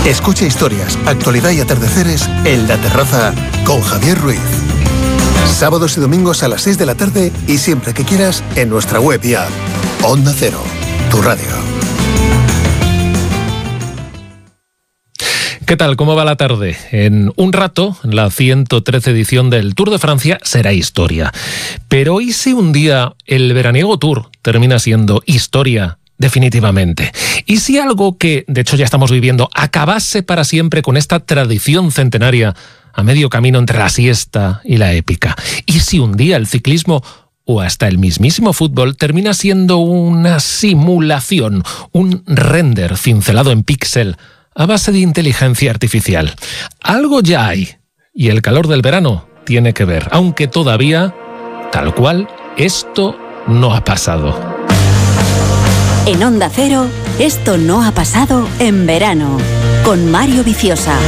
Escucha historias, actualidad y atardeceres en La Terraza con Javier Ruiz. Sábados y domingos a las 6 de la tarde y siempre que quieras en nuestra web y app. Onda Cero, tu radio. ¿Qué tal? ¿Cómo va la tarde? En un rato, la 113 edición del Tour de Francia será historia. Pero ¿y si un día el veraniego Tour termina siendo historia definitivamente? ¿Y si algo que, de hecho ya estamos viviendo, acabase para siempre con esta tradición centenaria a medio camino entre la siesta y la épica? ¿Y si un día el ciclismo o hasta el mismísimo fútbol termina siendo una simulación, un render cincelado en píxel a base de inteligencia artificial? Algo ya hay, y el calor del verano tiene que ver, aunque todavía, tal cual, esto no ha pasado. En Onda Cero, esto no ha pasado en verano, con Mario Viciosa.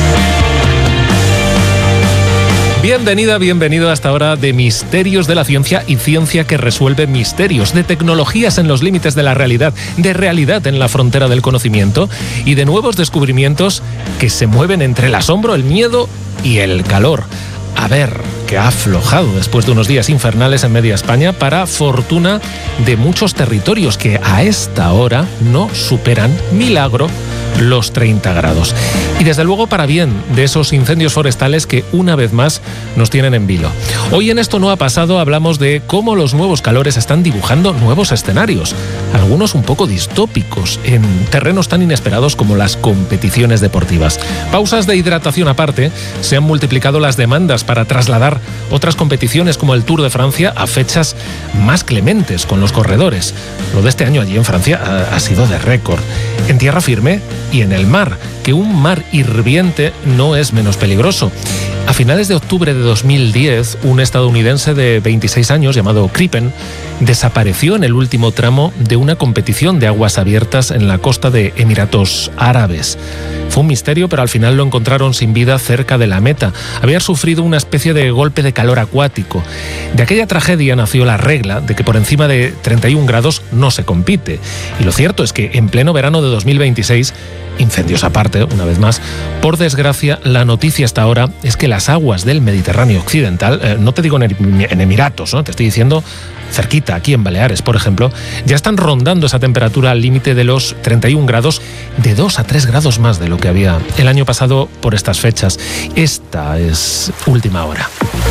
Bienvenida, bienvenido a esta hora de misterios de la ciencia y ciencia que resuelve misterios, de tecnologías en los límites de la realidad, de realidad en la frontera del conocimiento y de nuevos descubrimientos que se mueven entre el asombro, el miedo y el calor. A ver, que ha aflojado después de unos días infernales en media España para fortuna de muchos territorios que a esta hora no superan, milagro, los 30 grados. Y desde luego para bien de esos incendios forestales que una vez más nos tienen en vilo. Hoy en Esto no ha pasado hablamos de cómo los nuevos calores están dibujando nuevos escenarios, algunos un poco distópicos, en terrenos tan inesperados como las competiciones deportivas. Pausas de hidratación aparte, se han multiplicado las demandas para trasladar otras competiciones como el Tour de Francia a fechas más clementes con los corredores. Lo de este año allí en Francia ha sido de récord. En tierra firme y en el mar, que un mar hirviente no es menos peligroso. A finales de octubre de 2010, un estadounidense de 26 años llamado Crippen desapareció en el último tramo de una competición de aguas abiertas en la costa de Emiratos Árabes. Fue un misterio, pero al final lo encontraron sin vida cerca de la meta. Había sufrido una especie de golpe de calor acuático. De aquella tragedia nació la regla de que por encima de 31 grados no se compite. Y lo cierto es que en pleno verano de 2026, incendios aparte, una vez más, por desgracia, la noticia hasta ahora es que las aguas del Mediterráneo occidental, no te digo en Emiratos, ¿no? Te estoy diciendo cerquita, aquí en Baleares, por ejemplo, ya están rondando esa temperatura al límite de los 31 grados, de 2 a 3 grados más de lo que había el año pasado por estas fechas. Esta es última hora.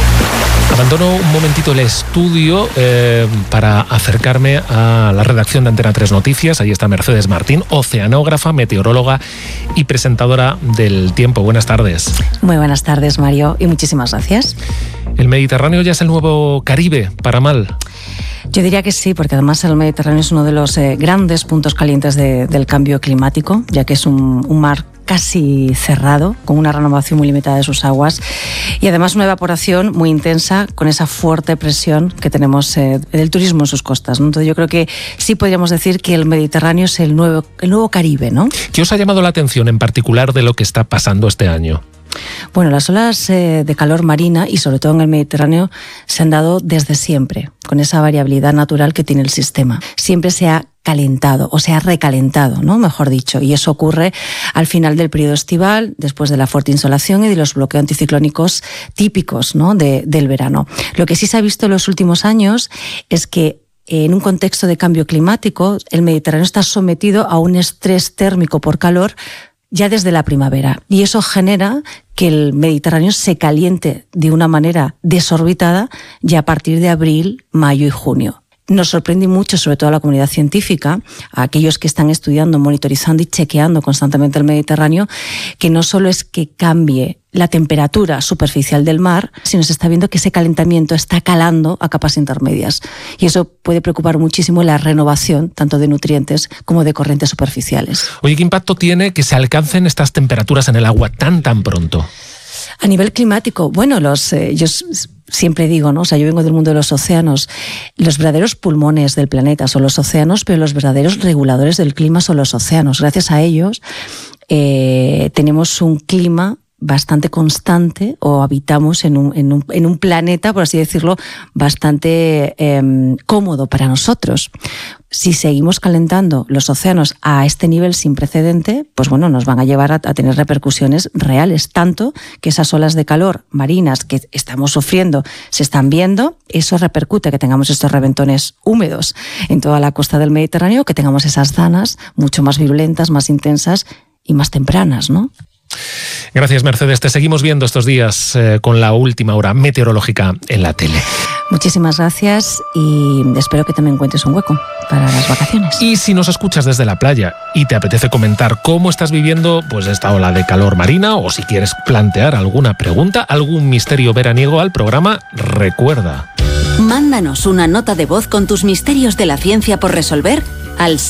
Abandono un momentito el estudio para acercarme a la redacción de Antena 3 Noticias. Ahí está Mercedes Martín, oceanógrafa, meteoróloga y presentadora del Tiempo. Buenas tardes. Muy buenas tardes, Mario, y muchísimas gracias. ¿El Mediterráneo ya es el nuevo Caribe, para mal? Yo diría que sí, porque además el Mediterráneo es uno de los grandes puntos calientes del cambio climático, ya que es un mar casi cerrado, con una renovación muy limitada de sus aguas y además una evaporación muy intensa con esa fuerte presión que tenemos del turismo en sus costas, ¿no? Entonces yo creo que sí podríamos decir que el Mediterráneo es el nuevo Caribe, ¿no? ¿Qué os ha llamado la atención en particular de lo que está pasando este año? Bueno, las olas de calor marina y sobre todo en el Mediterráneo se han dado desde siempre, con esa variabilidad natural que tiene el sistema. Siempre se ha calentado o se ha recalentado, ¿no? Mejor dicho, y eso ocurre al final del periodo estival, después de la fuerte insolación y de los bloqueos anticiclónicos típicos, ¿no? del verano. Lo que sí se ha visto en los últimos años es que en un contexto de cambio climático, el Mediterráneo está sometido a un estrés térmico por calor ya desde la primavera, y eso genera que el Mediterráneo se caliente de una manera desorbitada ya a partir de abril, mayo y junio. Nos sorprende mucho, sobre todo a la comunidad científica, a aquellos que están estudiando, monitorizando y chequeando constantemente el Mediterráneo, que no solo es que cambie la temperatura superficial del mar, sino se está viendo que ese calentamiento está calando a capas intermedias. Y eso puede preocupar muchísimo la renovación tanto de nutrientes como de corrientes superficiales. Oye, ¿qué impacto tiene que se alcancen estas temperaturas en el agua tan pronto? A nivel climático, bueno, yo siempre digo, ¿no? O sea, yo vengo del mundo de los océanos. Los verdaderos pulmones del planeta son los océanos, pero los verdaderos reguladores del clima son los océanos. Gracias a ellos tenemos un clima bastante constante, o habitamos en un planeta, por así decirlo, bastante cómodo para nosotros. Si seguimos calentando los océanos a este nivel sin precedente, pues bueno, nos van a llevar a tener repercusiones reales, tanto que esas olas de calor marinas que estamos sufriendo se están viendo, eso repercute que tengamos estos reventones húmedos en toda la costa del Mediterráneo, que tengamos esas danas mucho más virulentas, más intensas y más tempranas, ¿no? Gracias, Mercedes. Te seguimos viendo estos días con la última hora meteorológica en la tele. Muchísimas gracias y espero que también encuentres un hueco para las vacaciones. Y si nos escuchas desde la playa y te apetece comentar cómo estás viviendo pues esta ola de calor marina, o si quieres plantear alguna pregunta, algún misterio veraniego al programa, recuerda: mándanos una nota de voz con tus misterios de la ciencia por resolver al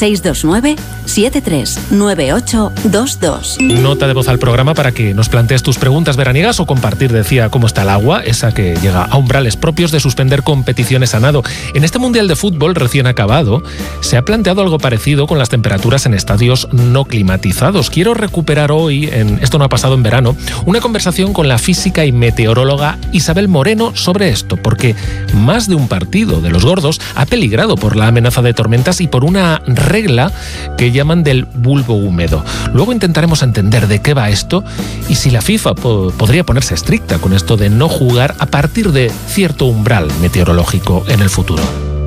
629-739822. Nota de voz al programa para que nos plantees tus preguntas veraniegas o compartir, decía, cómo está el agua, esa que llega a umbrales propios de suspender competiciones a nado. En este Mundial de Fútbol recién acabado se ha planteado algo parecido con las temperaturas en estadios no climatizados. Quiero recuperar hoy, en Esto no ha pasado en verano, una conversación con la física y meteoróloga Isabel Moreno sobre esto, porque más de un partido de los gordos ha peligrado por la amenaza de tormentas y por una regla que llaman del bulbo húmedo. Luego intentaremos entender de qué va esto y si la FIFA podría ponerse estricta con esto de no jugar a partir de cierto umbral meteorológico en el futuro.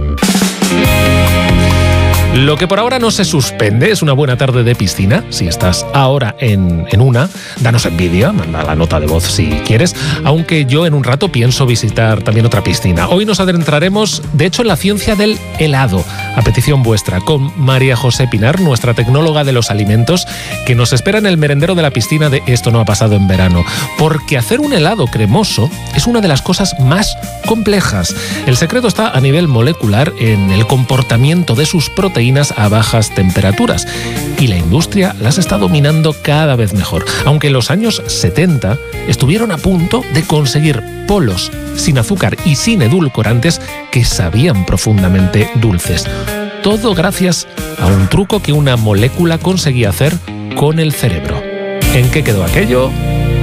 Lo que por ahora no se suspende es una buena tarde de piscina. Si estás ahora en una, danos envidia, manda la nota de voz si quieres, aunque yo en un rato pienso visitar también otra piscina. Hoy nos adentraremos, de hecho, en la ciencia del helado, a petición vuestra, con María José Pinar, nuestra tecnóloga de los alimentos, que nos espera en el merendero de la piscina de Esto no ha pasado en verano, porque hacer un helado cremoso es una de las cosas más complejas. El secreto está a nivel molecular en el comportamiento de sus proteínas a bajas temperaturas, y la industria las está dominando cada vez mejor, aunque en los años 70 estuvieron a punto de conseguir polos sin azúcar y sin edulcorantes que sabían profundamente dulces. Todo gracias a un truco que una molécula conseguía hacer con el cerebro. ¿En qué quedó aquello?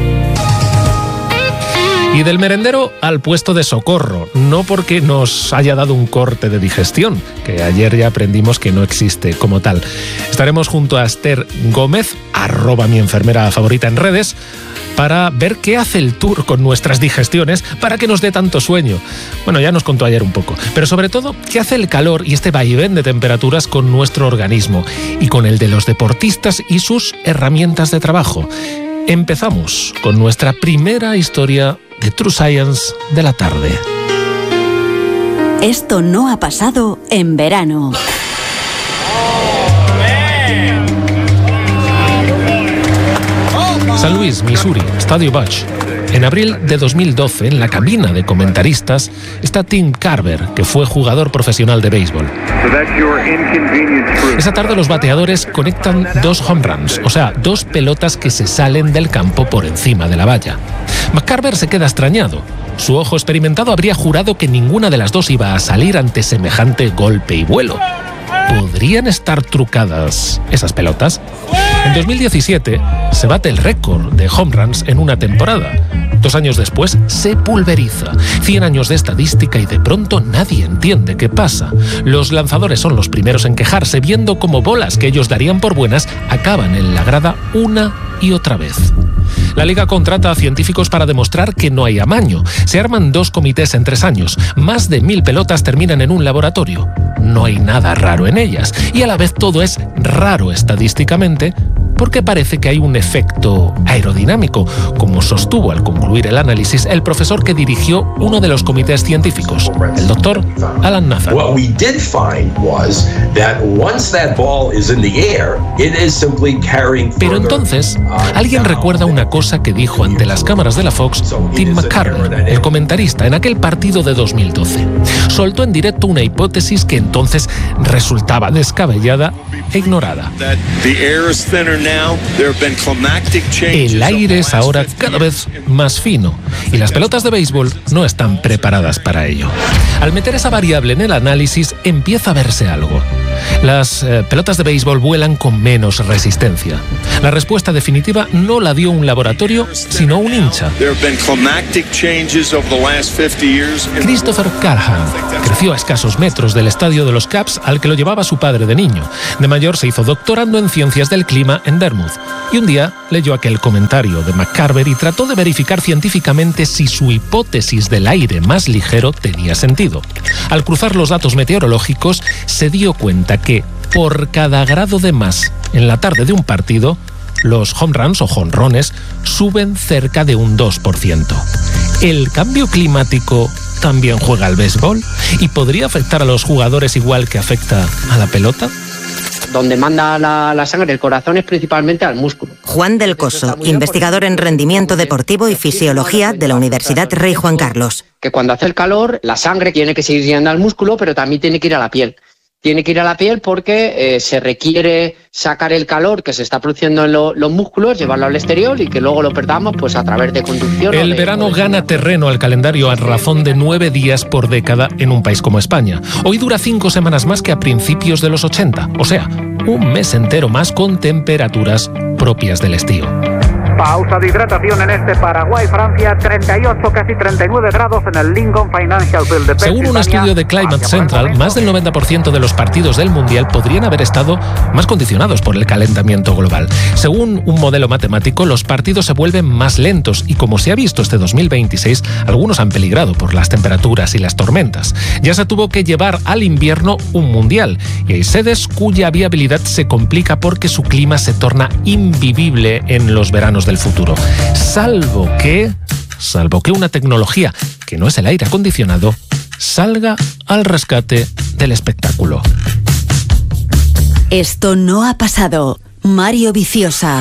Y del merendero al puesto de socorro, no porque nos haya dado un corte de digestión, que ayer ya aprendimos que no existe como tal. Estaremos junto a Esther Gómez, @mienfermera favorita en redes, para ver qué hace el tour con nuestras digestiones para que nos dé tanto sueño. Bueno, ya nos contó ayer un poco, pero sobre todo, qué hace el calor y este vaivén de temperaturas con nuestro organismo y con el de los deportistas y sus herramientas de trabajo. Empezamos con nuestra primera historia de True Science de la tarde. Esto no ha pasado en verano. San Luis, Missouri, Estadio Busch. En abril de 2012, en la cabina de comentaristas, está Tim Carver, que fue jugador profesional de béisbol. Esa tarde los bateadores conectan 2 home runs, o sea, 2 pelotas que se salen del campo por encima de la valla. McCarver se queda extrañado. Su ojo experimentado habría jurado que ninguna de las dos iba a salir ante semejante golpe y vuelo. ¿Podrían estar trucadas esas pelotas? En 2017 se bate el récord de home runs en una temporada. 2 años después se pulveriza. 100 años de estadística y de pronto nadie entiende qué pasa. Los lanzadores son los primeros en quejarse viendo cómo bolas que ellos darían por buenas acaban en la grada una y otra vez. La Liga contrata a científicos para demostrar que no hay amaño. Se arman 2 comités en 3 años. Más de 1000 pelotas terminan en un laboratorio. No hay nada raro en ellas. Y a la vez todo es raro estadísticamente, porque parece que hay un efecto aerodinámico, como sostuvo al concluir el análisis el profesor que dirigió uno de los comités científicos, el doctor Alan Nathan. Pero entonces, alguien recuerda una cosa que dijo ante las cámaras de la Fox Tim McCarver, el comentarista, en aquel partido de 2012. Soltó en directo una hipótesis que entonces resultaba descabellada e ignorada. El aire es ahora cada vez más fino y las pelotas de béisbol no están preparadas para ello. Al meter esa variable en el análisis empieza a verse algo. Las pelotas de béisbol vuelan con menos resistencia. La respuesta definitiva no la dio un laboratorio, sino un hincha. Christopher Callahan creció a escasos metros del estadio de los Cubs al que lo llevaba su padre de niño. De mayor se hizo doctorando en ciencias del clima en Dartmouth y un día leyó aquel comentario de McCarver y trató de verificar científicamente si su hipótesis del aire más ligero tenía sentido. Al cruzar los datos meteorológicos se dio cuenta que por cada grado de más en la tarde de un partido, los home runs o jonrones suben cerca de un 2%. ¿El cambio climático también juega al béisbol? ¿Y podría afectar a los jugadores igual que afecta a la pelota? Donde manda la sangre, el corazón, es principalmente al músculo. Juan del Coso, investigador en rendimiento deportivo y fisiología de la Universidad Rey Juan Carlos. Que cuando hace el calor, la sangre tiene que seguir yendo al músculo, pero también tiene que ir a la piel. Tiene que ir a la piel porque se requiere sacar el calor que se está produciendo en los músculos, llevarlo al exterior y que luego lo perdamos pues a través de conducción. El verano gana terreno al calendario a razón de 9 días por década en un país como España. Hoy dura 5 semanas más que a principios de los 80, o sea, un mes entero más con temperaturas propias del estío. Pausa de hidratación en este Paraguay-Francia, 38, casi 39 grados en el Lincoln Financial Field de Pensilvania. Según un estudio de Climate Central, más del 90% de los partidos del Mundial podrían haber estado más condicionados por el calentamiento global. Según un modelo matemático, los partidos se vuelven más lentos y, como se ha visto este 2026, algunos han peligrado por las temperaturas y las tormentas. Ya se tuvo que llevar al invierno un Mundial y hay sedes cuya viabilidad se complica porque su clima se torna invivible en los veranos del futuro, salvo que una tecnología que no es el aire acondicionado salga al rescate del espectáculo. Esto no ha pasado. Mario Viciosa.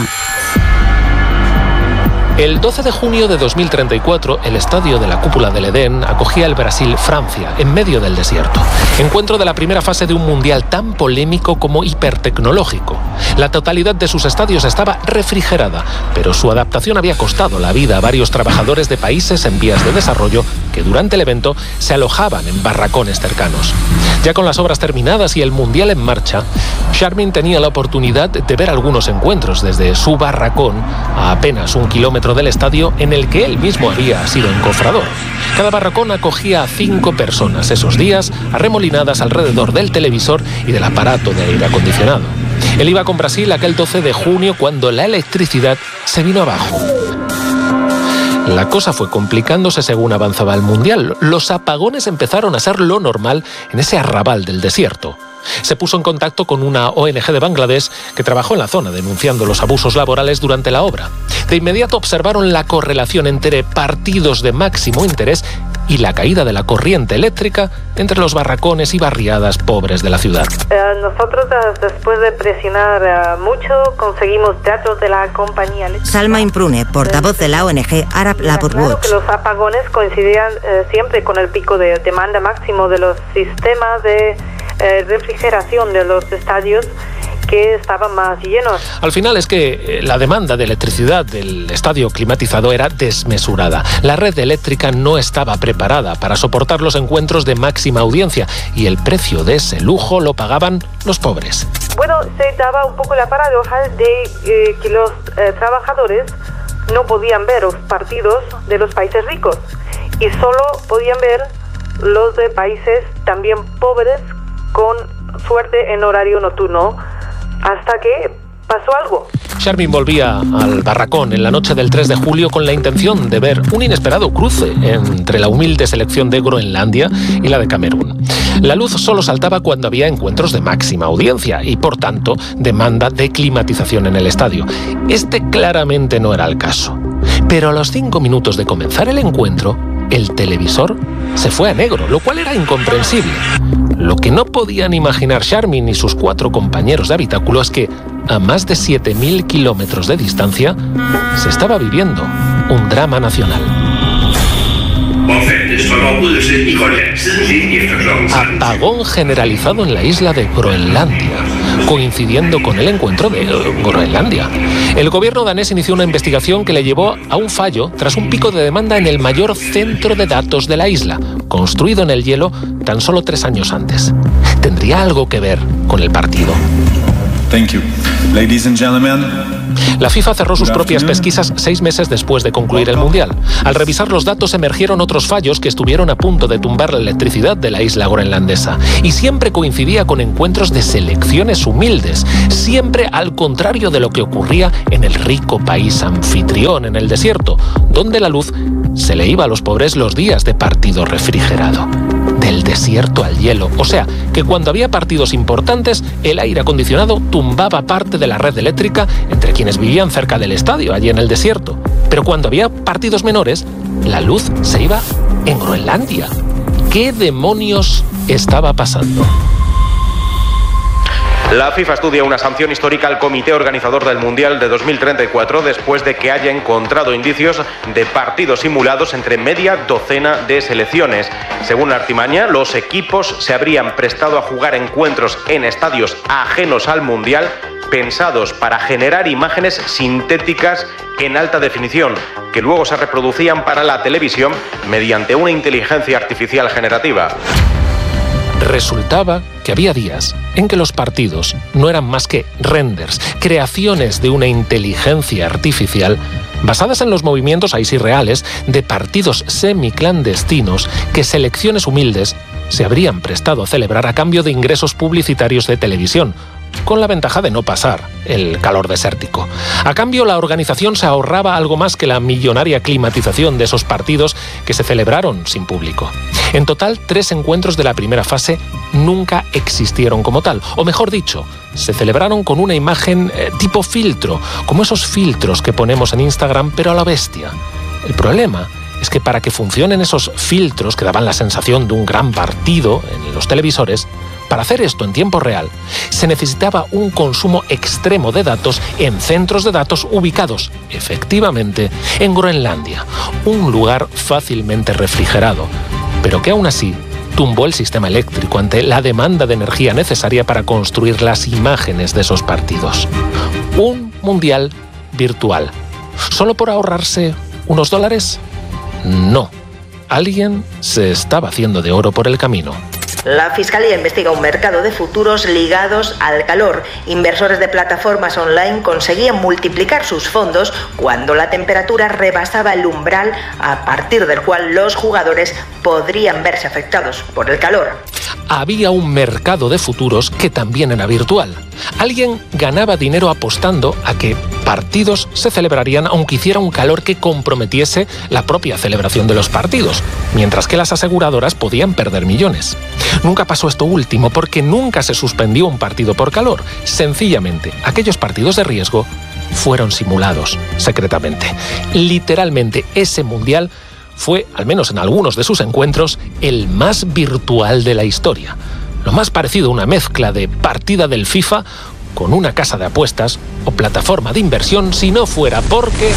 El 12 de junio de 2034, el estadio de la Cúpula del Edén acogía el Brasil-Francia, en medio del desierto. Encuentro de la primera fase de un mundial tan polémico como hipertecnológico. La totalidad de sus estadios estaba refrigerada, pero su adaptación había costado la vida a varios trabajadores de países en vías de desarrollo que durante el evento se alojaban en barracones cercanos. Ya con las obras terminadas y el mundial en marcha, Charmin tenía la oportunidad de ver algunos encuentros desde su barracón a apenas 1 kilómetro del estadio en el que él mismo había sido encofrador. Cada barracón acogía a 5 personas esos días, arremolinadas alrededor del televisor y del aparato de aire acondicionado. Él iba con Brasil aquel 12 de junio cuando la electricidad se vino abajo. La cosa fue complicándose según avanzaba el mundial. Los apagones empezaron a ser lo normal en ese arrabal del desierto. Se puso en contacto con una ONG de Bangladesh que trabajó en la zona denunciando los abusos laborales durante la obra. De inmediato observaron la correlación entre partidos de máximo interés y la caída de la corriente eléctrica entre los barracones y barriadas pobres de la ciudad. Nosotros, después de presionar mucho, conseguimos datos de la compañía. Salma Imprune, portavoz de la ONG Arab Labour Claro Watch. que los apagones coincidían siempre con el pico de demanda máximo de los sistemas de refrigeración de los estadios que estaban más llenos. Al final es que la demanda de electricidad del estadio climatizado era desmesurada. La red eléctrica no estaba preparada para soportar los encuentros de máxima audiencia y el precio de ese lujo lo pagaban los pobres. Bueno, se daba un poco la paradoja de que los trabajadores no podían ver los partidos de los países ricos y solo podían ver los de países también pobres con suerte en horario nocturno, hasta que pasó algo. Charmin volvía al barracón en la noche del 3 de julio con la intención de ver un inesperado cruce entre la humilde selección de Groenlandia y la de Camerún. La luz solo saltaba cuando había encuentros de máxima audiencia y, por tanto, demanda de climatización en el estadio. Este claramente no era el caso. Pero a los 5 minutos de comenzar el encuentro, el televisor se fue a negro, lo cual era incomprensible. Lo que no podían imaginar Charmin ni sus 4 compañeros de habitáculo es que, a más de 7.000 kilómetros de distancia, se estaba viviendo un drama nacional. Apagón generalizado en la isla de Groenlandia, coincidiendo con el encuentro de Groenlandia. El gobierno danés inició una investigación que le llevó a un fallo tras un pico de demanda en el mayor centro de datos de la isla, construido en el hielo tan solo 3 años antes. tendría algo que ver con el partido. Thank you. Ladies and gentlemen. La FIFA cerró sus propias pesquisas 6 meses después de concluir el Mundial. Al revisar los datos emergieron otros fallos que estuvieron a punto de tumbar la electricidad de la isla groenlandesa. Y siempre coincidía con encuentros de selecciones humildes, siempre al contrario de lo que ocurría en el rico país anfitrión, en el desierto, donde la luz se le iba a los pobres los días de partido refrigerado. Del desierto al hielo, o sea, que cuando había partidos importantes, el aire acondicionado tumbaba parte de la red eléctrica entre quienes vivían cerca del estadio, allí en el desierto. Pero cuando había partidos menores, la luz se iba en Groenlandia. ¿Qué demonios estaba pasando? La FIFA estudia una sanción histórica al comité organizador del Mundial de 2034 después de que haya encontrado indicios de partidos simulados entre media docena de selecciones. Según la artimaña, los equipos se habrían prestado a jugar encuentros en estadios ajenos al Mundial, pensados para generar imágenes sintéticas en alta definición, que luego se reproducían para la televisión mediante una inteligencia artificial generativa. Resultaba que había días en que los partidos no eran más que renders, creaciones de una inteligencia artificial basadas en los movimientos ahí sí reales de partidos semiclandestinos que selecciones humildes se habrían prestado a celebrar a cambio de ingresos publicitarios de televisión, con la ventaja de no pasar el calor desértico. A cambio, la organización se ahorraba algo más que la millonaria climatización de esos partidos que se celebraron sin público. En total, 3 encuentros de la primera fase nunca existieron como tal, o mejor dicho, se celebraron con una imagen tipo filtro, como esos filtros que ponemos en Instagram, pero a la bestia. El problema es que para que funcionen esos filtros que daban la sensación de un gran partido en los televisores, para hacer esto en tiempo real, se necesitaba un consumo extremo de datos en centros de datos ubicados, efectivamente, en Groenlandia, un lugar fácilmente refrigerado, pero que aún así tumbó el sistema eléctrico ante la demanda de energía necesaria para construir las imágenes de esos partidos. Un mundial virtual. ¿Solo por ahorrarse unos dólares? No. Alguien se estaba haciendo de oro por el camino. La Fiscalía investiga un mercado de futuros ligados al calor. Inversores de plataformas online conseguían multiplicar sus fondos cuando la temperatura rebasaba el umbral a partir del cual los jugadores podrían verse afectados por el calor. Había un mercado de futuros que también era virtual. Alguien ganaba dinero apostando a que partidos se celebrarían aunque hiciera un calor que comprometiese la propia celebración de los partidos, mientras que las aseguradoras podían perder millones. Nunca pasó esto último porque nunca se suspendió un partido por calor. Sencillamente, aquellos partidos de riesgo fueron simulados secretamente. Literalmente, ese mundial fue, al menos en algunos de sus encuentros, el más virtual de la historia. Lo más parecido a una mezcla de partida del FIFA con una casa de apuestas o plataforma de inversión, si no fuera porque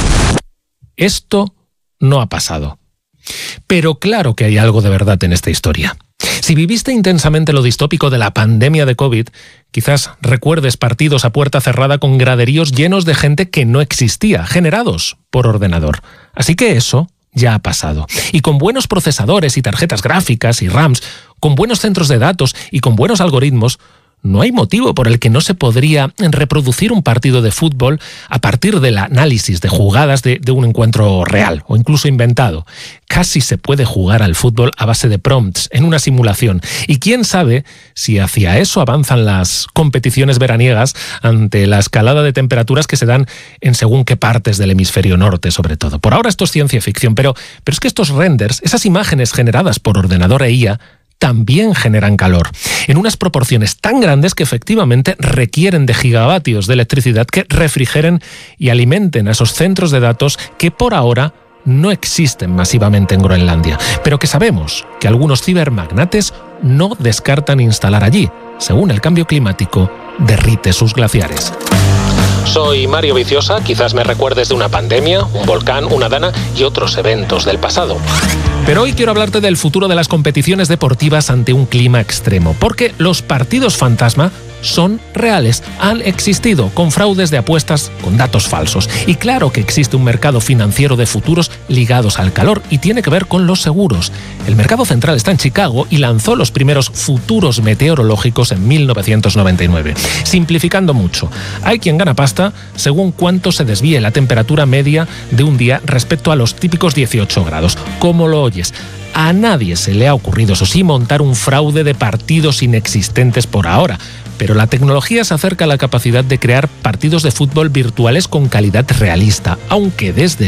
esto no ha pasado. Pero claro que hay algo de verdad en esta historia. Si viviste intensamente lo distópico de la pandemia de COVID, quizás recuerdes partidos a puerta cerrada con graderíos llenos de gente que no existía, generados por ordenador. Así que eso ya ha pasado. Y con buenos procesadores y tarjetas gráficas y RAMs, con buenos centros de datos y con buenos algoritmos, no hay motivo por el que no se podría reproducir un partido de fútbol a partir del análisis de jugadas de un encuentro real o incluso inventado. Casi se puede jugar al fútbol a base de prompts en una simulación. Y quién sabe si hacia eso avanzan las competiciones veraniegas ante la escalada de temperaturas que se dan en según qué partes del hemisferio norte, sobre todo. Por ahora esto es ciencia ficción, pero es que estos renders, esas imágenes generadas por ordenador e IA, también generan calor, en unas proporciones tan grandes que efectivamente requieren de gigavatios de electricidad que refrigeren y alimenten a esos centros de datos que por ahora no existen masivamente en Groenlandia, pero que sabemos que algunos cibermagnates no descartan instalar allí, según el cambio climático derrite sus glaciares. Soy Mario Viciosa, quizás me recuerdes de una pandemia, un volcán, una dana y otros eventos del pasado. Pero hoy quiero hablarte del futuro de las competiciones deportivas ante un clima extremo, porque los partidos fantasma son reales, han existido con fraudes de apuestas, con datos falsos. Y claro que existe un mercado financiero de futuros ligados al calor y tiene que ver con los seguros. El mercado central está en Chicago y lanzó los primeros futuros meteorológicos en 1999. Simplificando mucho, hay quien gana pasta según cuánto se desvíe la temperatura media de un día respecto a los típicos 18 grados. ¿Cómo lo oyes? A nadie se le ha ocurrido, eso sí, montar un fraude de partidos inexistentes por ahora. Pero la tecnología se acerca a la capacidad de crear partidos de fútbol virtuales con calidad realista, aunque desde